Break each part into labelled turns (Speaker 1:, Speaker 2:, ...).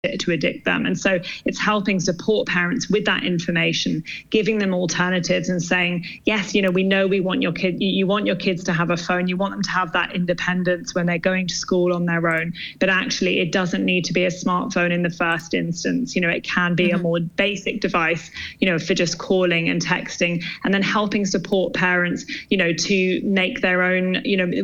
Speaker 1: to addict them. And so it's helping support parents with that information, giving them alternatives and saying, yes, we know you want your kids to have a phone, you want them to have that independence when they're going to school on their own, but actually it doesn't need to be a smartphone in the first instance. It can be a more basic device, for just calling and texting, and then helping support parents, to make their own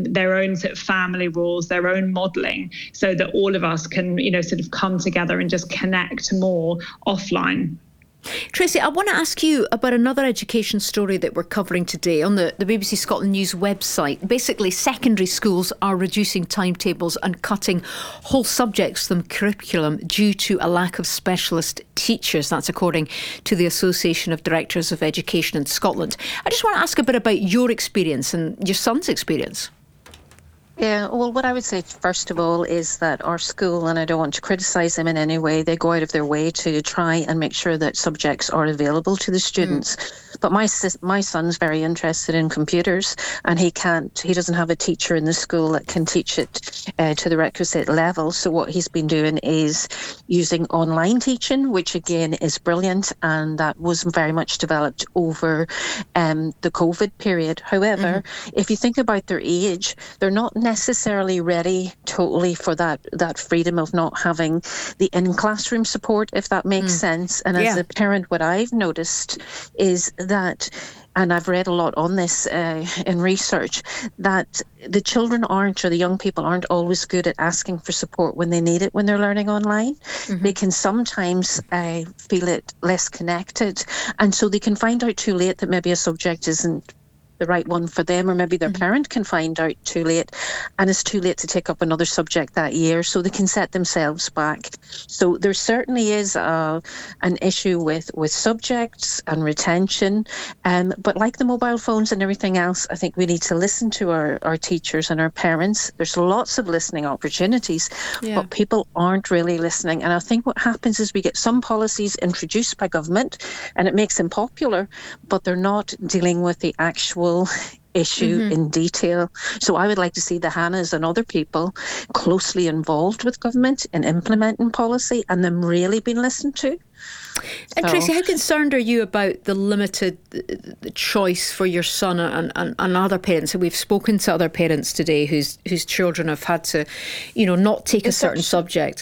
Speaker 1: sort of family rules, their own modeling, so that all of us can, sort of come together and just connect more offline.
Speaker 2: Tracy, I want to ask you about another education story that we're covering today on the BBC Scotland News website. Basically, secondary schools are reducing timetables and cutting whole subjects from curriculum due to a lack of specialist teachers. That's according to the Association of Directors of Education in Scotland. I just want to ask a bit about your experience and your son's experience.
Speaker 3: Yeah, well, what I would say first of all is that our school, and I don't want to criticise them in any way, they go out of their way to try and make sure that subjects are available to the students. But my son's very interested in computers, and he doesn't have a teacher in the school that can teach it to the requisite level. So what he's been doing is using online teaching, which again is brilliant, and that was very much developed over the COVID period. However, if you think about their age, they're not necessarily ready totally for that freedom of not having the in-classroom support, if that makes sense. And as a parent, what I've noticed is that, and I've read a lot on this in research, that the children aren't, or the young people aren't always good at asking for support when they need it when they're learning online. They can sometimes feel it less connected, and so they can find out too late that maybe a subject isn't the right one for them, or maybe their parent can find out too late, and it's too late to take up another subject that year, so they can set themselves back. So there certainly is an issue with subjects and retention, but like the mobile phones and everything else, I think we need to listen to our teachers and our parents. There's lots of listening opportunities, but people aren't really listening. And I think what happens is we get some policies introduced by government and it makes them popular, but they're not dealing with the actual issue in detail. So I would like to see the Hannahs and other people closely involved with government in implementing policy and them really being listened to.
Speaker 2: And Tracy, how concerned are you about the limited choice for your son and other parents? And we've spoken to other parents today whose children have had to, not take a certain subject.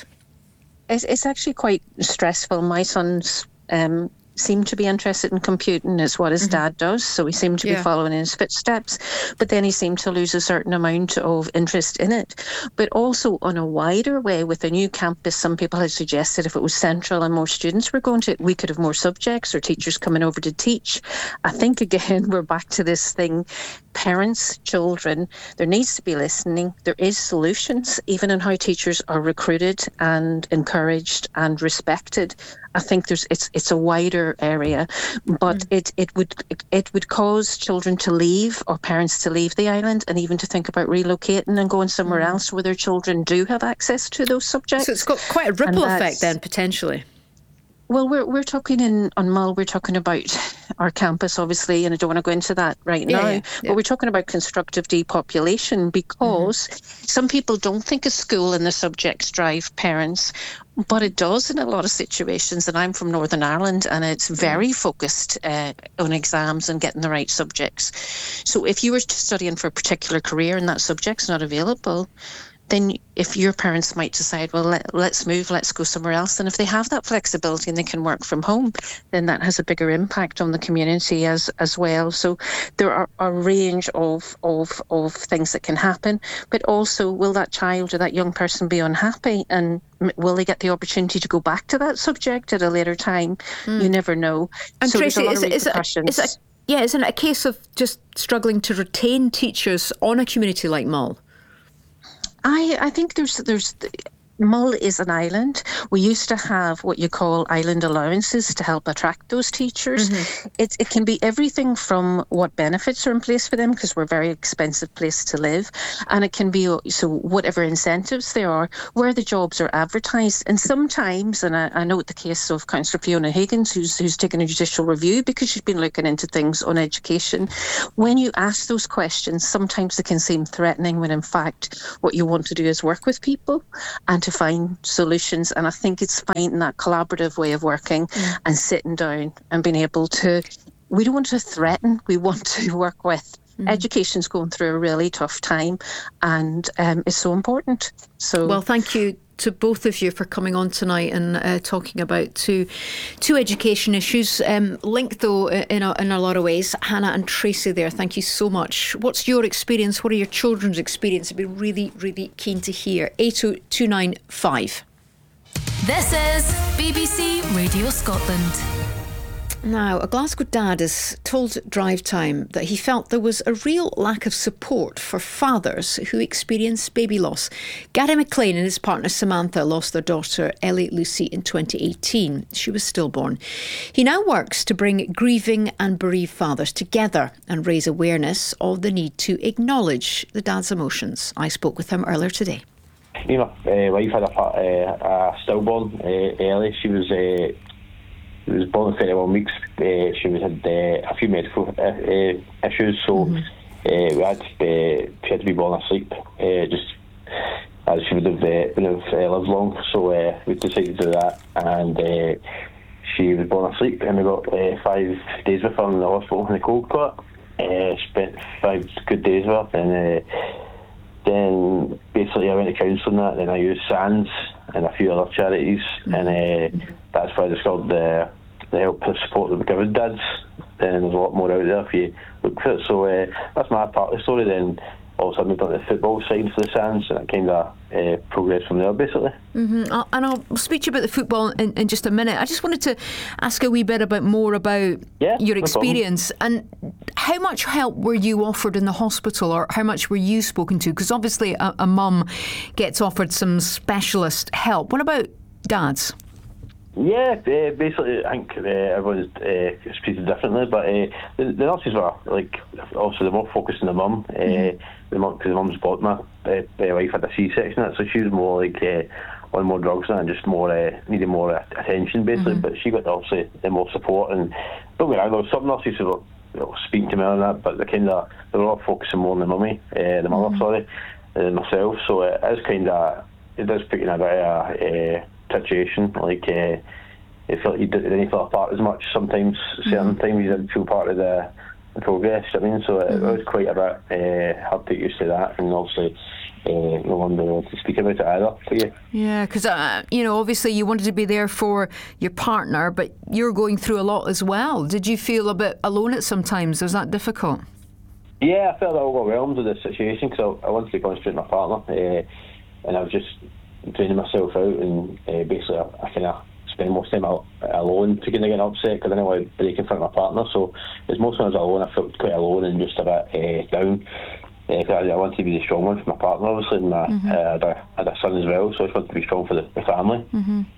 Speaker 3: It's actually quite stressful. My son's seemed to be interested in computing, is what his dad does, so he seemed to be following in his footsteps, but then he seemed to lose a certain amount of interest in it. But also on a wider way, with a new campus, some people had suggested if it was central and more students were going to it, we could have more subjects or teachers coming over to teach. I think again we're back to this thing, parents, children, there needs to be listening. There is solutions even in how teachers are recruited and encouraged and respected. I think it's a wider area, but it would cause children to leave, or parents to leave the island, and even to think about relocating and going somewhere else where their children do have access to those subjects.
Speaker 2: So it's got quite a ripple effect then, potentially.
Speaker 3: Well, we're talking on Mull, we're talking about our campus, obviously, and I don't want to go into that right now, but we're talking about constructive depopulation, because some people don't think a school and the subjects drive parents, but it does in a lot of situations. And I'm from Northern Ireland, and it's very focused on exams and getting the right subjects. So if you were studying for a particular career and that subject's not available, then if your parents might decide, well, let's move, let's go somewhere else, and if they have that flexibility and they can work from home, then that has a bigger impact on the community as well. So there are a range of things that can happen, but also will that child or that young person be unhappy, and will they get the opportunity to go back to that subject at a later time? You never know.
Speaker 2: And
Speaker 3: so
Speaker 2: Tracy,
Speaker 3: isn't
Speaker 2: it a case of just struggling to retain teachers on a community like Mull?
Speaker 3: I think there's Mull is an island. We used to have what you call island allowances to help attract those teachers. It can be everything from what benefits are in place for them, because we're a very expensive place to live, and it can be whatever incentives there are, where the jobs are advertised. And sometimes, and I note the case of Councillor Fiona Higgins, who's taken a judicial review because she's been looking into things on education. When you ask those questions, sometimes it can seem threatening, when in fact what you want to do is work with people and to find solutions. And I think it's finding that collaborative way of working and sitting down and being able to, we don't want to threaten, we want to work with. Education's going through a really tough time, and it's so important. So,
Speaker 2: well, thank you to both of you for coming on tonight and talking about two education issues linked though in a lot of ways. Hannah and Tracy there, thank you so much. What's your experience? What are your children's experience? I'd be really, really keen to hear. 80295.
Speaker 4: This is BBC Radio Scotland.
Speaker 2: Now, a Glasgow dad has told Drive Time that he felt there was a real lack of support for fathers who experience baby loss. Gary McLean and his partner Samantha lost their daughter Ellie Lucy in 2018. She was stillborn. He now works to bring grieving and bereaved fathers together and raise awareness of the need to acknowledge the dad's emotions. I spoke with him earlier today.
Speaker 5: Me and my wife had a stillborn, Ellie. She was born in 31 weeks. She had a few medical issues, so she had to be born asleep, just as she would have lived long. So we decided to do that, and she was born asleep, and we got 5 days with her in the hospital in the cold part. Spent 5 good days with her, and then basically I went to counselling that, then I used SANS and a few other charities, and that's why I discovered the help to support the recovered dads. Then there's a lot more out there if you look for it. So that's my part of the story. Then also I moved on to the football side for the SANS, and it kind of progressed from there basically.
Speaker 2: And I'll speak to you about the football in just a minute. I just wanted to ask a wee bit more about your experience and how much help were you offered in the hospital, or how much were you spoken to? Because obviously a mum gets offered some specialist help. What about dads?
Speaker 5: Yeah, basically I think everyone's treated differently, but the nurses were obviously they're more focused on the mum. Because the mum's bought my wife had a C-section, so she was more on more drugs and just more needing more attention basically. But she got obviously more support, and don't get me wrong, there was some nurses who were speaking to me on that, but they were all focusing more on the mummy, the mother, than myself. So it does put you in a bit of a situation, you feel like you didn't feel a part as much sometimes. Certain times you didn't feel part of the progress. I mean, so it was quite a bit hard to get used to that, and obviously no one wanted to speak about it either for you.
Speaker 2: Yeah, because obviously you wanted to be there for your partner, but you're going through a lot as well. Did you feel a bit alone at some times? Was that difficult?
Speaker 5: Yeah, I felt overwhelmed with the situation because I wanted to concentrate on my partner, and I was just draining myself out, and basically I kind of spend most of the time alone to kind of get upset because I didn't want to break in front of my partner. So it's most when I was alone, I felt quite alone and just a bit down. I wanted to be the strong one for my partner, obviously, and I had a son as well, so I just wanted to be strong for the family.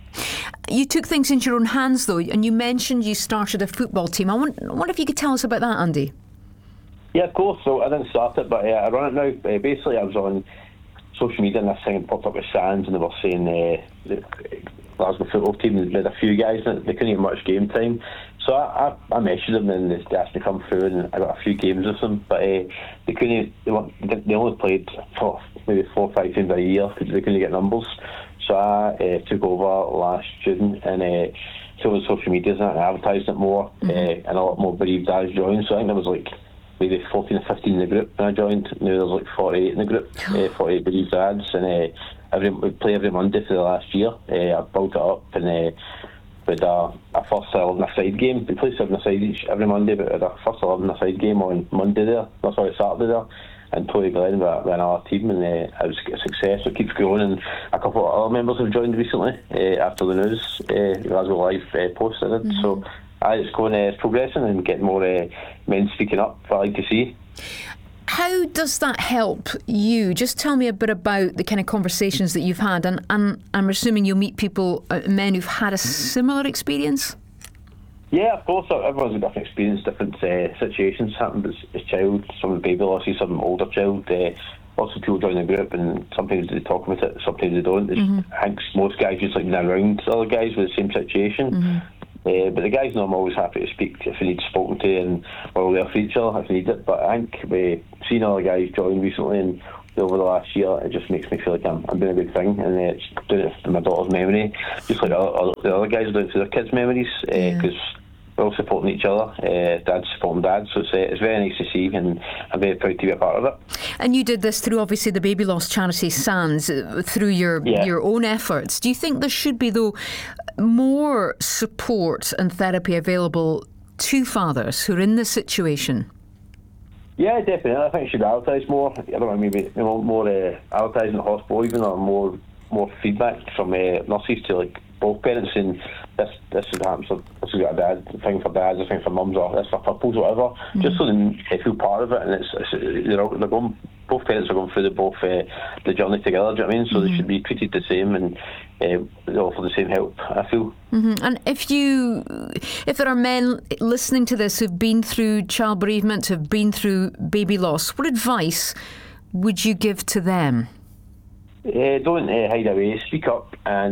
Speaker 2: You took things into your own hands though, and you mentioned you started a football team. I wonder if you could tell us about that, Andy.
Speaker 5: Yeah, of course. So I didn't start it, but I run it now. Basically I was on social media and this thing popped up with SANS, and they were saying the Glasgow football team had a few guys and they couldn't get much game time. So I messaged them and they asked me to come through, and I got a few games with them, but they couldn't. They only played for maybe 4 or 5 times a year because they couldn't get numbers. So I took over last June and so the social media and advertised it more, and a lot more bereaved dads joined. So I think there was maybe 14 or 15 in the group when I joined. Now there's 48 in the group, 48 bereaved dads, and we play every Monday for the last year. I built it up, and with a first 11-a-side game. We play 7-a-side every Monday, but with a first 11-a-side game on Monday there. That's why it's Saturday there. And Tony Glenn with another team, and it was a success. It keeps growing, and a couple of other members have joined recently after the news. Glasgow Live posted it. So it's going, it's progressing and getting more men speaking up. I like to see.
Speaker 2: How does that help you? Just tell me a bit about the kind of conversations that you've had, and I'm assuming you'll meet people, men who've had a similar experience.
Speaker 5: Yeah, of course. Everyone's got different experience, different situations happen as child. Some with baby losses, some older child. Lots of people join the group, and sometimes they talk about it, sometimes they don't. I think most guys just like being around other guys with the same situation. But the guys know I'm always happy to speak if you need spoken to, and we're all there for each other if you need it. But I think we've seen other guys join recently, and over the last year, it just makes me feel like I'm doing a good thing, and it's doing it for my daughter's memory, just like the other guys are doing it for their kids' memories, because we're all supporting each other, dad's supporting dad, so it's very nice to see, and I'm very proud to be a part of it.
Speaker 2: And you did this through, obviously, the baby loss charity SANS, through your own efforts. Do you think there should be, though, more support and therapy available to fathers who are in this situation?
Speaker 5: Yeah, definitely. I think it should be advertised more. I don't know, maybe more advertising at the hospital, even, or more feedback from nurses to like both parents, saying this should happen. So this has got a dad, a thing for dads, a thing for mums, or this for couples, whatever. Just so they feel part of it, and they're going. Both parents are going through the journey together. Do you know what I mean? So they should be treated the same and offer the same help, I feel.
Speaker 2: And if there are men listening to this who've been through child bereavement, who've been through baby loss, what advice would you give to them?
Speaker 5: Don't hide away. Speak up and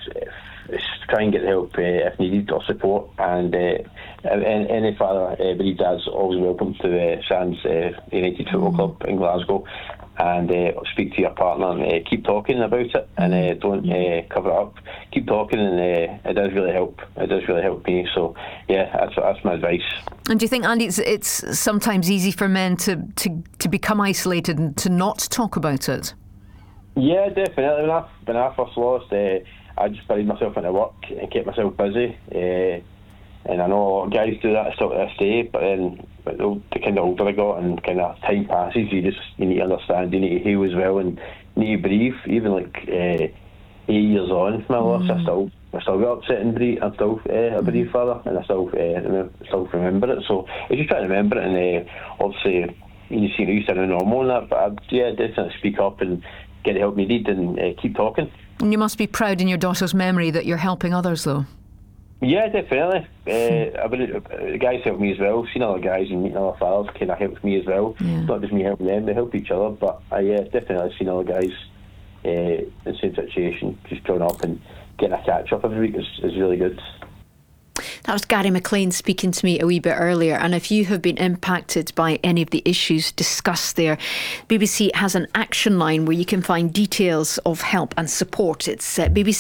Speaker 5: try and get help if needed, or support. And any father bereaved dad's always welcome to SANS United Football Club in Glasgow. And speak to your partner and keep talking about it, and don't cover it up. Keep talking, and it does really help. It does really help me. So yeah, that's my advice. And
Speaker 2: do you think, Andy, it's sometimes easy for men to become isolated and to not talk about it? Yeah,
Speaker 5: definitely. When I first lost, I just buried myself into work and kept myself busy. And I know a lot of guys do that still to this day, but then the kind of older I got and kind of time passes, you need to understand, you need to heal as well, and you need to breathe. Even like 8 years on from my loss, I still get upset and breathe. I'm still a bereaved father, and I still remember it. So I just try to remember it, and obviously you sound normal and that, but definitely speak up and get the help needed, and keep talking.
Speaker 2: And you must be proud in your daughter's memory that you're helping others, though.
Speaker 5: Yeah, definitely. The guys help me as well. Seeing other guys and meeting other fathers kind of helps me as well. Yeah. It's not just me helping them, they help each other. But definitely seeing other guys in the same situation, just going up and getting a catch up every week is really good.
Speaker 2: That was Gary McLean speaking to me a wee bit earlier. And if you have been impacted by any of the issues discussed there, BBC has an action line where you can find details of help and support. It's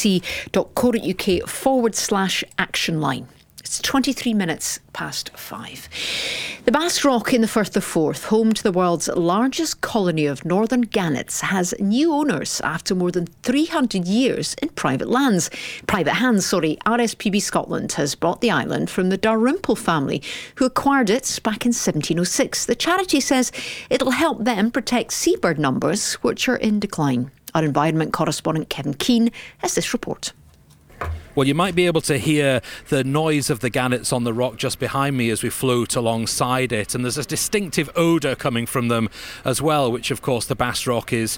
Speaker 2: bbc.co.uk/action line. It's 23 minutes past 5. The Bass Rock in the Firth of Forth, home to the world's largest colony of northern gannets, has new owners after more than 300 years in private hands. RSPB Scotland has bought the island from the Dalrymple family, who acquired it back in 1706. The charity says it'll help them protect seabird numbers, which are in decline. Our environment correspondent Kevin Keane has this report.
Speaker 6: Well, you might be able to hear the noise of the gannets on the rock just behind me as we float alongside it, and there's a distinctive odour coming from them as well, which of course the Bass Rock is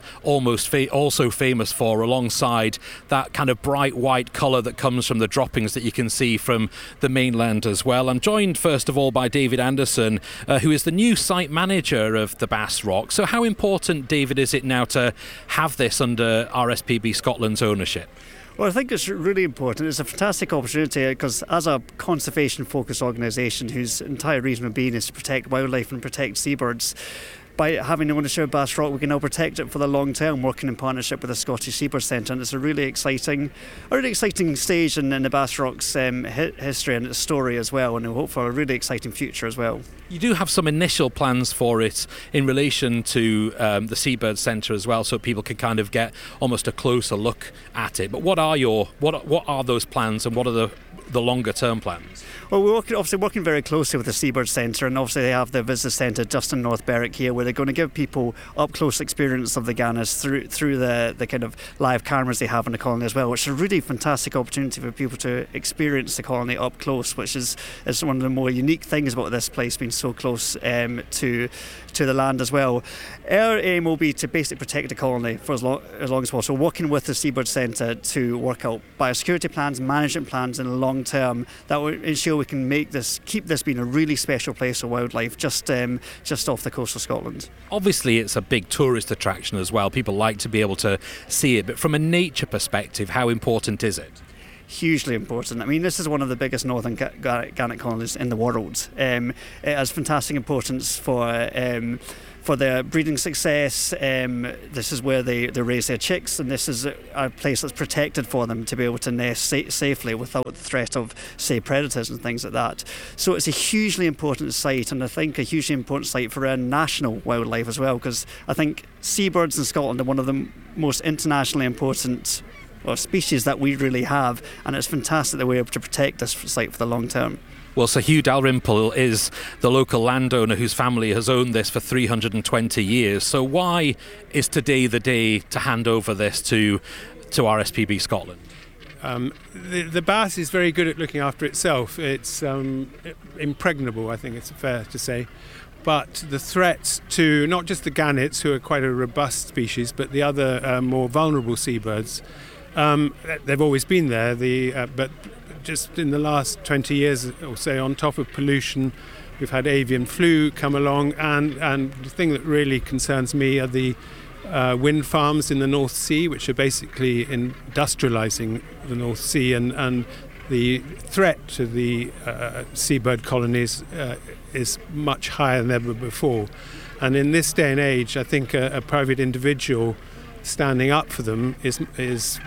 Speaker 6: also famous for, alongside that kind of bright white colour that comes from the droppings that you can see from the mainland as well. I'm joined first of all by David Anderson, who is the new site manager of the Bass Rock. So how important, David, is it now to have this under RSPB Scotland's ownership?
Speaker 7: Well, I think it's really important. It's a fantastic opportunity because as a conservation-focused organisation whose entire reason of being is to protect wildlife and protect seabirds, by having ownership of Bass Rock, we can now protect it for the long term, working in partnership with the Scottish Seabird Centre. And it's a really exciting stage in the Bass Rock's history and its story as well, and we hope for a really exciting future as well.
Speaker 6: You do have some initial plans for it in relation to the Seabird Centre as well, so people can kind of get almost a closer look at it. But what are those plans, and what are the longer term plans?
Speaker 7: Well, we're working very closely with the Seabird Centre, and obviously they have the visitor centre just in North Berwick here, where they're going to give people up close experience of the gannets through the kind of live cameras they have in the colony as well, which is a really fantastic opportunity for people to experience the colony up close, which is one of the more unique things about this place being so close to the land as well. Our aim will be to basically protect the colony for as long as possible, working with the Seabird Centre to work out biosecurity plans, management plans in the long term that will ensure we can keep this being a really special place for wildlife just off the coast of Scotland.
Speaker 6: Obviously it's a big tourist attraction as well. People like to be able to see it, but from a nature perspective, how important is it?
Speaker 7: Hugely important. I mean, this is one of the biggest northern gannet colonies in the world. It has fantastic importance for for their breeding success. This is where they raise their chicks, and this is a place that's protected for them to be able to nest safely without the threat of, say, predators and things like that. So it's a hugely important site, and I think a hugely important site for national wildlife as well, because I think seabirds in Scotland are one of the most internationally important species that we really have, and it's fantastic that we're able to protect this site for the long term.
Speaker 6: Well, Sir Hugh Dalrymple is the local landowner whose family has owned this for 320 years. So why is today the day to hand over this to RSPB Scotland?
Speaker 8: The bass is very good at looking after itself. It's impregnable, I think it's fair to say. But the threats to not just the gannets, who are quite a robust species, but the other more vulnerable seabirds, they've always been there. But just in the last 20 years or so, on top of pollution, we've had avian flu come along, and the thing that really concerns me are the wind farms in the North Sea, which are basically industrialising the North Sea, and the threat to the seabird colonies is much higher than ever before. And in this day and age, I think a private individual standing up for them is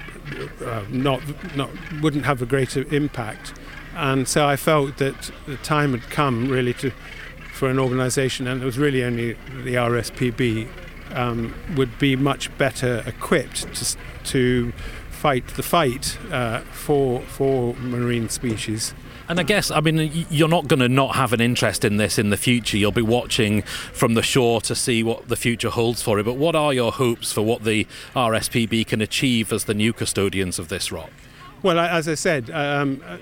Speaker 8: wouldn't have a greater impact. And so I felt that the time had come really for an organisation, and it was really only the RSPB would be much better equipped to fight the fight for marine species.
Speaker 6: And I guess, I mean, you're not going to not have an interest in this in the future. You'll be watching from the shore to see what the future holds for it. But what are your hopes for what the RSPB can achieve as the new custodians of this rock?
Speaker 8: Well, as I said,